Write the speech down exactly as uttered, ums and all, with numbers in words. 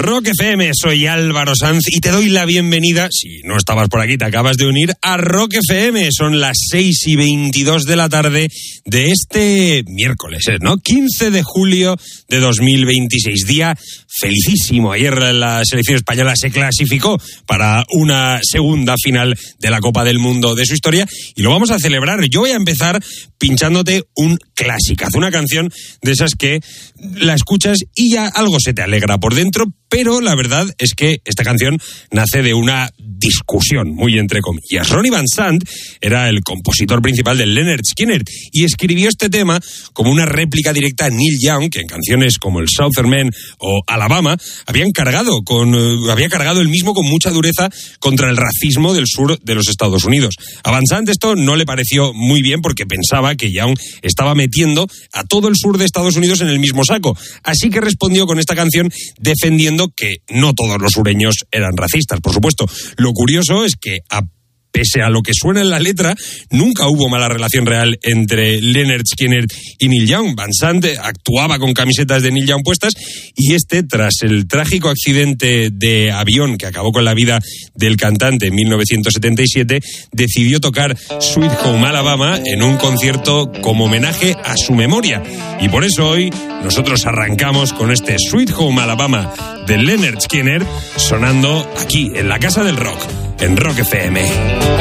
Rock F M, soy Álvaro Sanz y te doy la bienvenida, si no estabas por aquí, te acabas de unir a Rock F M. Son las seis y veintidós de la tarde de este miércoles, ¿no? quince de julio de dos mil veintiséis, día felicísimo. Ayer la selección española se clasificó para una segunda final de la Copa del Mundo de su historia y lo vamos a celebrar. Yo voy a empezar pinchándote un clasicazo, una canción de esas que la escuchas y ya algo se te alegra por dentro, pero la verdad es que esta canción nace de una discusión, muy entre comillas. Ronnie Van Sant era el compositor principal del Lynyrd Skynyrd y escribió este tema como una réplica directa a Neil Young, que en canciones como el Southern Man o Alabama habían cargado con, uh, había cargado el mismo con mucha dureza contra el racismo del sur de los Estados Unidos. A Van Sant esto no le pareció muy bien porque pensaba que Young estaba metiendo a todo el sur de Estados Unidos en el mismo saco. Así que respondió con esta canción defendiendo que no todos los sureños eran racistas, por supuesto. Lo curioso es que, a pese a lo que suena en la letra, nunca hubo mala relación real entre Lynyrd Skynyrd y Neil Young. Van Sant actuaba con camisetas de Neil Young puestas y este, tras el trágico accidente de avión que acabó con la vida del cantante en mil novecientos setenta y siete, decidió tocar Sweet Home Alabama en un concierto como homenaje a su memoria. Y por eso hoy nosotros arrancamos con este Sweet Home Alabama de Lynyrd Skynyrd sonando aquí en la Casa del Rock, en Rock F M.